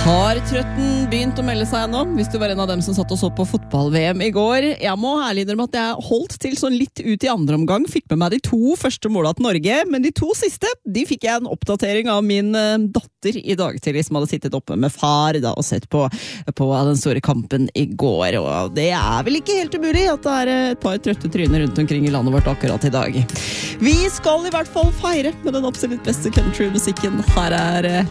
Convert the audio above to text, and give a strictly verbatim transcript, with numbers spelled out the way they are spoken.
Har trøtten begynt å melde seg nå? Hvis du var en av dem som satt og så på fotball-V M i går. Jeg må ærlig innrømme at jeg holdt til sånn litt ut i andre omgang. Fikk med meg de to første målene til Norge, men de to siste, de fikk jeg en oppdatering av min datter i dag tidlig, som hadde sittet oppe med far da, og sett på, på den store kampen i går. Og det er vel ikke helt umulig at det er et par trøtte tryner rundt omkring i landet vårt akkurat i dag. Vi skal i hvert fall feire med den absolutt beste country-musikken. Her er